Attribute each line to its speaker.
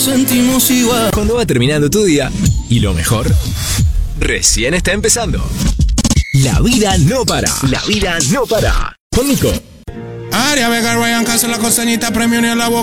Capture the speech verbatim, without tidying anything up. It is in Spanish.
Speaker 1: sentimos igual.
Speaker 2: Cuando va terminando tu día y lo mejor recién está empezando. La vida no para. La vida no para. Con Nico.
Speaker 3: Aria Vega, Ryan Castro, la costeñita, premio ni a la boca.